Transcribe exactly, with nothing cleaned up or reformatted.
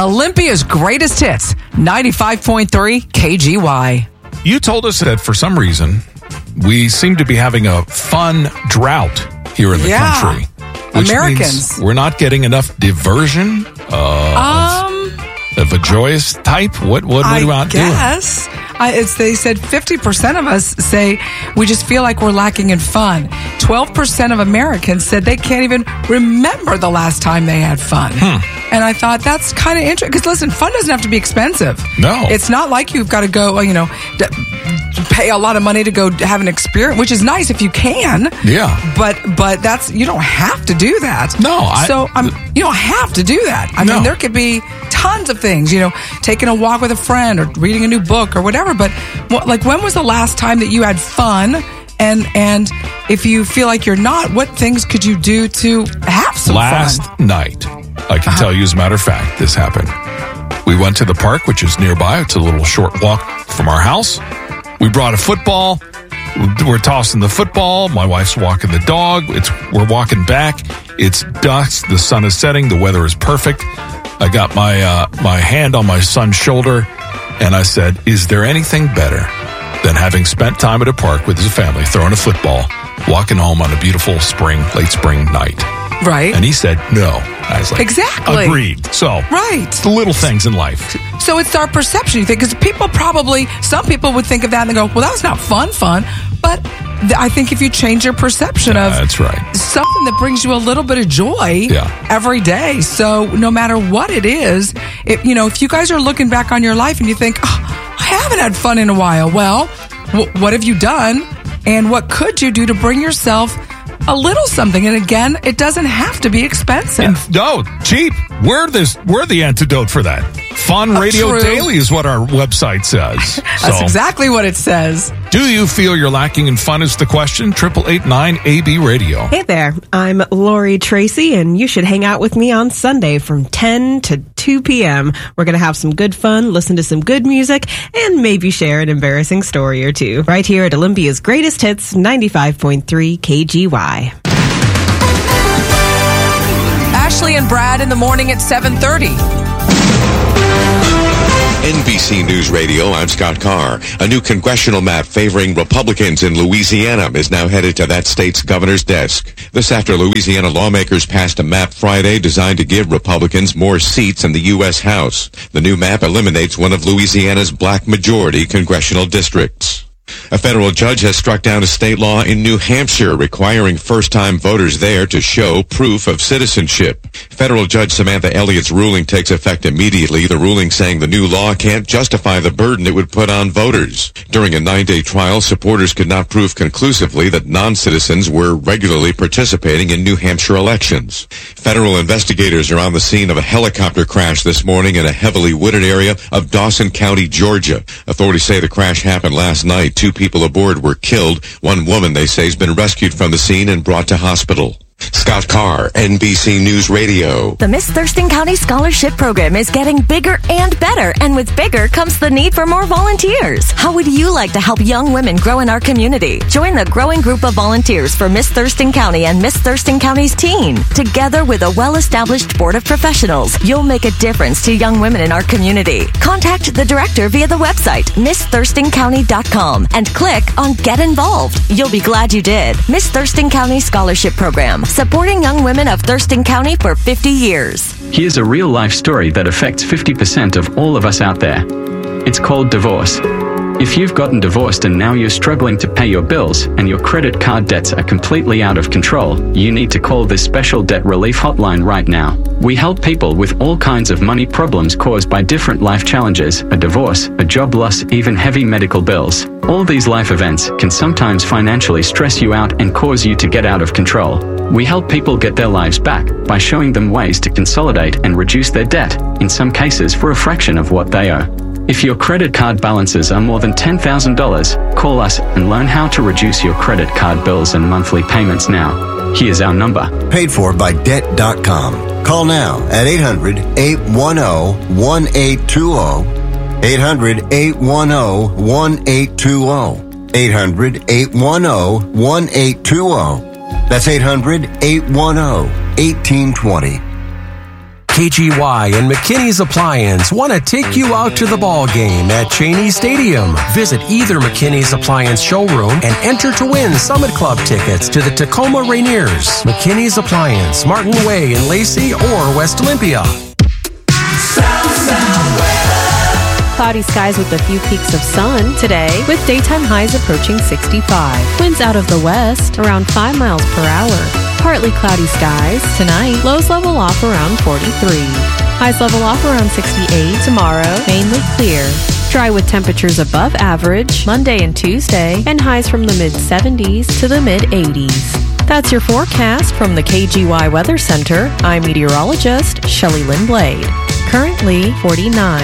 Olympia's greatest hits, ninety-five point three K G Y. You told us that for some reason, we seem to be having a fun drought here in the yeah. country. Which Americans. means we're not getting enough diversion uh, Um, of, of a joyous type. What, what, what I are we out doing? guess. I, it's, they said fifty percent of us say we just feel like we're lacking in fun. twelve percent of Americans said they can't even remember the last time they had fun. Hmm. And I thought that's kind of interesting. Because listen, fun doesn't have to be expensive. No. It's not like you've got to go, you know, d- pay a lot of money to go have an experience, which is nice if you can. Yeah. But but that's, you don't have to do that. No, I- So um, you don't have to do that. I No. mean, there could be tons of things, you know, taking a walk with a friend or reading a new book or whatever. But what, like, when was the last time that you had fun? And and if you feel like you're not, what things could you do to have some Last fun? night, I can tell you as a matter of fact, this happened. We went to the park, which is nearby. It's a little short walk from our house. We brought a football. We're tossing the football. My wife's walking the dog. It's we're walking back. It's dusk. The sun is setting. The weather is perfect. I got my uh, my hand on my son's shoulder, and I said, "Is there anything better than having spent time at a park with his family, throwing a football, walking home on a beautiful spring, late spring night?" Right. And he said, "No." I was like, Exactly. Agreed. So, Right. it's the little things in life. So it's our perception, you think, because people probably, some people would think of that and they go, well, that was not fun, fun. But th- I think if you change your perception of That's right. something that brings you a little bit of joy Yeah. every day. So no matter what it is, it, you know, if you guys are looking back on your life and you think, oh, I haven't had fun in a while. Well, w- what have you done? And what could you do to bring yourself a little something? And again, it doesn't have to be expensive. And no, cheap. We're this. We're the antidote for that. Fun Oh, Radio true. Daily is what our website says. That's So, exactly what it says. do you feel you're lacking in fun is the question. Triple eight nine A B Radio. Hey there, I'm Lori Tracy, and you should hang out with me on Sunday from ten to two p.m. We're going to have some good fun, listen to some good music, and maybe share an embarrassing story or two. Right here at Olympia's Greatest Hits, ninety-five point three K G Y. Ashley and Brad in the morning at seven thirty. N B C News Radio, I'm Scott Carr. A new congressional map favoring Republicans in Louisiana is now headed to that state's governor's desk. This after Louisiana lawmakers passed a map Friday designed to give Republicans more seats in the U S House. The new map eliminates one of Louisiana's black majority congressional districts. A federal judge has struck down a state law in New Hampshire requiring first-time voters there to show proof of citizenship. Federal Judge Samantha Elliott's ruling takes effect immediately, the ruling saying the new law can't justify the burden it would put on voters. During a nine-day trial, supporters could not prove conclusively that non-citizens were regularly participating in New Hampshire elections. Federal investigators are on the scene of a helicopter crash this morning in a heavily wooded area of Dawson County, Georgia. Authorities say the crash happened last night. Two people aboard were killed. One woman, they say, has been rescued from the scene and brought to hospital. Scott Carr, N B C News Radio. The Miss Thurston County Scholarship Program is getting bigger and better, and with bigger comes the need for more volunteers. How would you like to help young women grow in our community? Join the growing group of volunteers for Miss Thurston County and Miss Thurston County's teen. Together with a well-established board of professionals, you'll make a difference to young women in our community. Contact the director via the website, miss thurston county dot com, and click on Get Involved. You'll be glad you did. Miss Thurston County Scholarship Program, supporting young women of Thurston County for fifty years. Here's a real-life story that affects fifty percent of all of us out there. It's called divorce. If you've gotten divorced and now you're struggling to pay your bills and your credit card debts are completely out of control, you need to call this special debt relief hotline right now. We help people with all kinds of money problems caused by different life challenges, a divorce, a job loss, even heavy medical bills. All these life events can sometimes financially stress you out and cause you to get out of control. We help people get their lives back by showing them ways to consolidate and reduce their debt, in some cases for a fraction of what they owe. If your credit card balances are more than ten thousand dollars, call us and learn how to reduce your credit card bills and monthly payments now. Here's our number. Paid for by debt dot com. Call now at eight hundred, eight one zero, one eight two zero. eight hundred, eight one zero, one eight two zero. eight hundred, eight one zero, one eight two zero. That's eight hundred, eight one zero, one eight two zero. K G Y and McKinney's Appliance want to take you out to the ball game at Cheney Stadium. Visit either McKinney's Appliance showroom and enter to win Summit Club tickets to the Tacoma Rainiers. McKinney's Appliance, Martin Way in Lacey or West Olympia. South, South weather. Cloudy skies with a few peaks of sun today, with daytime highs approaching sixty-five. Winds out of the west around five miles per hour. Partly cloudy skies tonight. Lows level off around forty-three. Highs level off around sixty-eight. Tomorrow, mainly clear. Dry with temperatures above average Monday and Tuesday, and highs from the mid seventies to the mid eighties. That's your forecast from the K G Y Weather Center. I'm meteorologist Shelley Lynn Blade. Currently forty-nine.